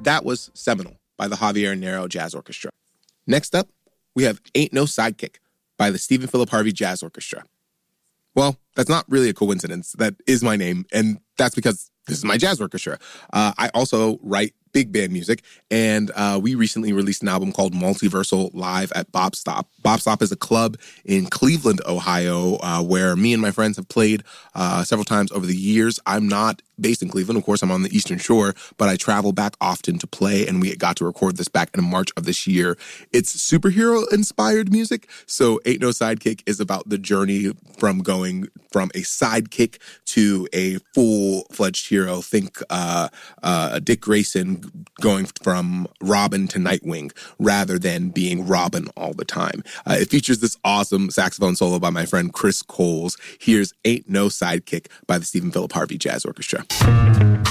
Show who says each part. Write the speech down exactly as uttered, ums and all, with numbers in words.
Speaker 1: That was Seminole by the Javier Nero Jazz Orchestra. Next up, we have Ain't No Sidekick by the Stephen Philip Harvey Jazz Orchestra. Well, that's not really a coincidence. That is my name, and that's because this is my jazz orchestra. Uh, I also write big band music, and uh, we recently released an album called Multiversal Live at Bop Stop. Bop Stop is a club in Cleveland, Ohio, uh, where me and my friends have played uh, several times over the years. I'm not based in Cleveland. Of course, I'm on the Eastern Shore, but I travel back often to play, and we got to record this back in March of this year. It's superhero-inspired music, so Ain't No Sidekick is about the journey from going from a sidekick to a full-fledged hero. Think uh, uh, Dick Grayson going from Robin to Nightwing rather than being Robin all the time. Uh, it features this awesome saxophone solo by my friend Chris Coles. Here's Ain't No Sidekick by the Stephen Philip Harvey Jazz Orchestra.